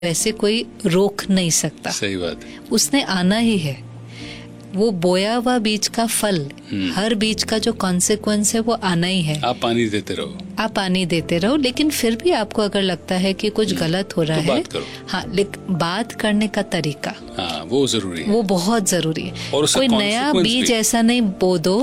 वैसे कोई रोक नहीं सकता। सही बात है। उसने आना ही है। वो बोया हुआ बीज का फल, हर बीज का जो कॉन्सिक्वेंस है वो आना ही है। आप पानी देते रहो, आप पानी देते रहो, लेकिन फिर भी आपको अगर लगता है कि कुछ गलत हो रहा तो है, बात करो। हाँ, लेकिन बात करने का तरीका, हाँ, वो जरूरी है, वो बहुत जरूरी है। और उसका कोई नया consequence बीज भी। ऐसा नहीं बो दो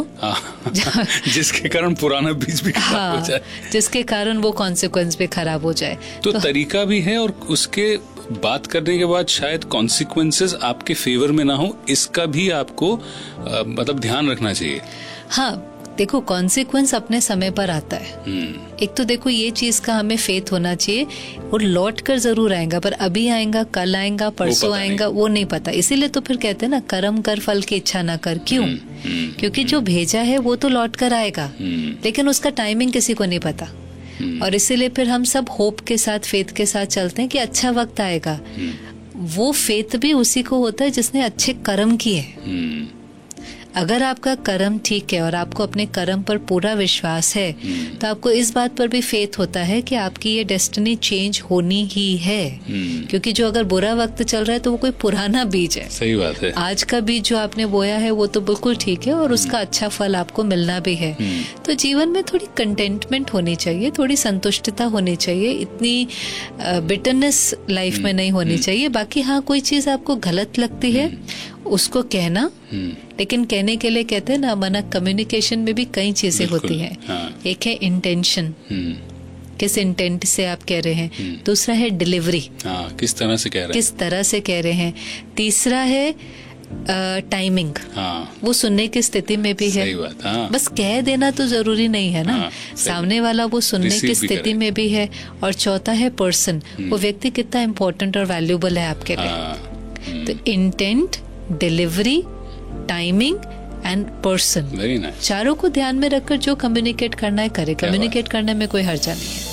जिसके कारण पुराना बीज भी खराब हो जाए, जिसके कारण वो कॉन्सिक्वेंस भी खराब हो जाए। तो तरीका भी है, और उसके बात करने के बाद शायद कॉन्सिक्वेंसेस आपके फेवर में ना हो, इसका भी आपको मतलब ध्यान रखना चाहिए। हाँ, देखो, कॉन्सिक्वेंस अपने समय पर आता है। एक तो देखो, ये चीज का हमें फेथ होना चाहिए, और लौट कर जरूर आएगा, पर अभी आएगा, कल आएगा, परसों आएगा, वो नहीं पता। इसीलिए तो फिर कहते हैं ना, कर्म कर फल की इच्छा ना कर। क्यों? क्योंकि जो भेजा है वो तो लौट कर आएगा, लेकिन उसका टाइमिंग किसी को नहीं पता। और इसीलिए फिर हम सब होप के साथ, फेथ के साथ चलते हैं कि अच्छा वक्त आएगा। वो फेथ भी उसी को होता है जिसने अच्छे कर्म किए। अगर आपका कर्म ठीक है और आपको अपने कर्म पर पूरा विश्वास है, तो आपको इस बात पर भी फेथ होता है कि आपकी ये डेस्टिनी चेंज होनी ही है। क्योंकि जो अगर बुरा वक्त चल रहा है तो वो कोई पुराना बीज है। सही बात है। आज का बीज जो आपने बोया है वो तो बिल्कुल ठीक है, और उसका अच्छा फल आपको मिलना भी है। तो जीवन में थोड़ी कंटेंटमेंट होनी चाहिए, थोड़ी संतुष्टता होनी चाहिए, इतनी बिटरनेस लाइफ में नहीं होनी चाहिए। बाकी हाँ, कोई चीज आपको गलत लगती है उसको कहना, लेकिन कहने के लिए कहते हैं ना, माना कम्युनिकेशन में भी कई चीजें होती हैं। हाँ। एक है इंटेंशन, किस इंटेंट से आप कह रहे हैं। दूसरा है डिलीवरी, हाँ, किस तरह से कह रहे हैं, किस तरह से कह रहे हैं। तीसरा है टाइमिंग, हाँ, वो सुनने की स्थिति में भी है। सही बात, हाँ। बस कह देना तो जरूरी नहीं है ना, हाँ, सामने वाला वो सुनने Receive की भी स्थिति करे। में भी है। और चौथा है पर्सन, वो व्यक्ति कितना इम्पोर्टेंट और वैल्यूबल है आपके लिए। हाँ, तो intent, delivery, timing and person, very nice. चारों को ध्यान में रखकर जो कम्युनिकेट करना है करे। कम्युनिकेट करने में कोई हर्जा नहीं है।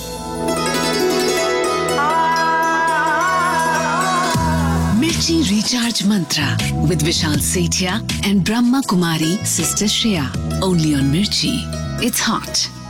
मिर्ची recharge Mantra with Vishal Sethia and Brahma Kumari sister Shreya, only on मिर्ची। It's hot.